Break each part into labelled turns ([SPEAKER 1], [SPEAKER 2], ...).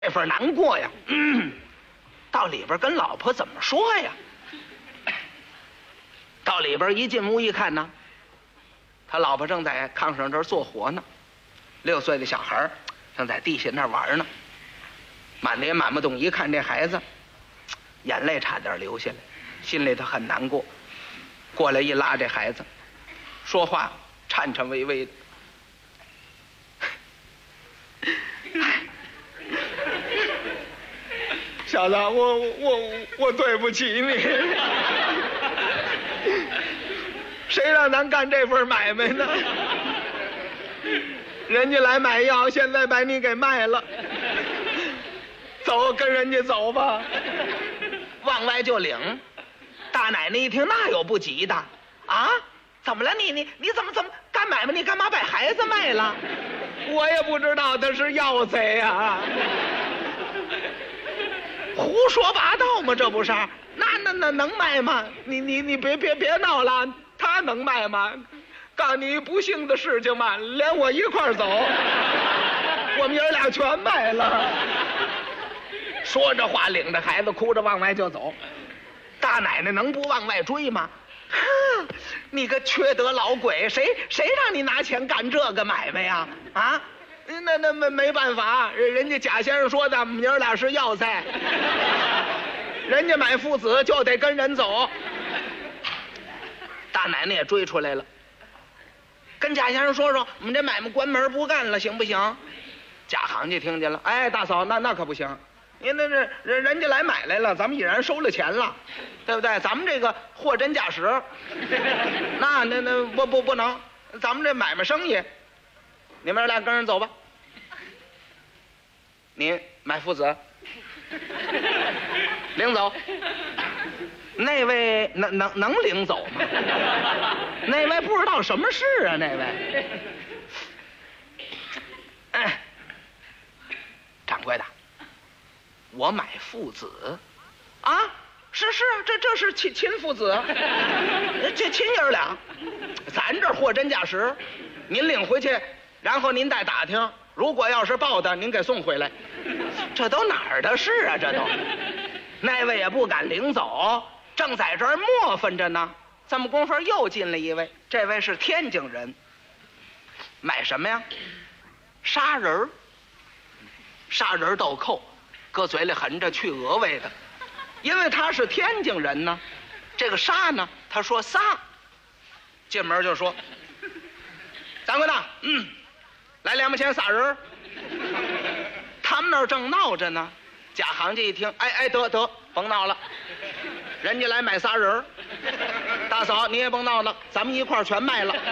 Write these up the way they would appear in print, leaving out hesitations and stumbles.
[SPEAKER 1] 这份难过呀，到里边跟老婆怎么说呀？到里边一进屋一看呢，他老婆正在炕上这儿做活呢，6岁的小孩正在地下那儿玩呢。满脸满不动一看这孩子，眼泪差点流下来，心里头很难过。过来一拉这孩子，说话颤颤巍巍的。小子，我对不起你。谁让咱干这份买卖呢？人家来买药，现在把你给卖了。走，跟人家走吧。往外就领。大奶奶一听，那有不急的啊？怎么了？你怎么干买卖？你干嘛把孩子卖了？我也不知道他是要贼呀。胡说八道吗？这不是？那能卖吗？你别闹了，他能卖吗？告诉你不幸的事情嘛，连我一块儿走，我们爷俩全卖了。说着话，领着孩子哭着往外就走。大奶奶能不往外追吗？哼，你个缺德老鬼，谁让你拿钱干这个买卖呀？啊？那没办法，人家贾先生说的，我们爷俩是要菜，人家买父子就得跟人走。大奶奶也追出来了，跟贾先生说，我们这买卖关门不干了，行不行？贾行家听见了，哎，大嫂，那可不行，您那人家来买来了，咱们已然收了钱了，对不对？咱们这个货真价实，那不能，咱们这买卖生意，你们俩跟人走吧。您买父子，领走。那位能领走吗？那位不知道什么事啊，那位。掌柜的，我买父子，啊，是这是亲父子，这亲爷俩，咱这货真价实，您领回去，然后您再打听，如果要是报的，您给送回来。这都哪儿的事啊？这都，那位也不敢领走，正在这儿磨分着呢。这么功夫又进了一位，这位是天津人，买什么呀？砂仁豆蔻，搁嘴里含着去鹅味的。因为他是天津人呢，这个砂呢，他说仨，进门就说：“掌柜的，来2毛钱撒人。”他们那儿正闹着呢，贾行家一听，哎，得，甭闹了，人家来买仨人，大嫂你也甭闹了，咱们一块儿全卖了。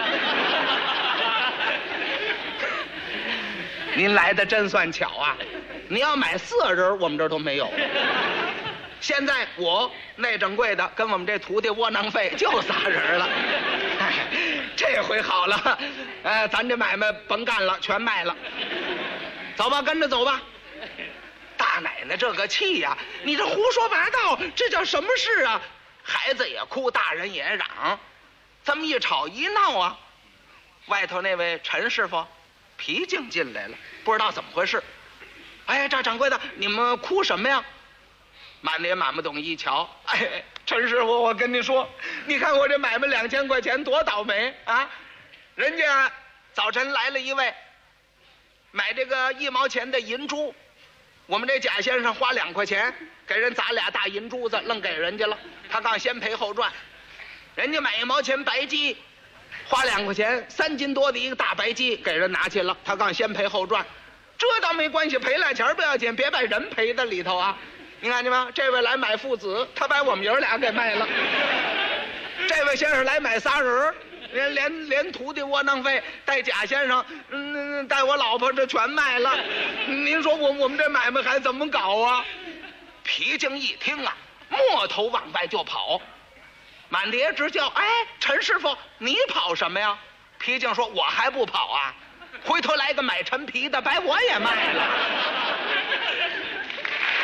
[SPEAKER 1] 您来的真算巧啊！你要买4人，我们这儿都没有。现在我那掌柜的跟我们这徒弟窝囊废就仨人了。这回好了，咱这买卖甭干了，全卖了。走吧，跟着走吧。大奶奶这个气呀，你这胡说八道，这叫什么事啊？孩子也哭，大人也嚷，这么一吵一闹啊，外头那位陈师傅皮净进来了，不知道怎么回事。哎，这掌柜的，你们哭什么呀？满脸满不懂一瞧，哎，陈师傅，我跟你说，你看我这买卖2000块钱多倒霉啊！人家早晨来了一位买这个1毛钱的银珠，我们这贾先生花2块钱给人砸俩大银珠子，愣给人家了。他刚先赔后赚。人家买1毛钱白鸡，花2块钱3斤多的一个大白鸡给人拿去了，他刚先赔后赚。这倒没关系，赔俩钱不要紧，别把人赔在里头啊！你看见吗？这位来买父子，他把我们爷俩给卖了。这位先生来买仨人，连徒弟窝囊废带贾先生，带我老婆这全卖了。您说我们这买卖还怎么搞啊？皮净一听啊，摸头往外就跑，满爹直叫：“哎，陈师傅，你跑什么呀？”皮净说：“我还不跑啊，回头来个买陈皮的，把我也卖了。”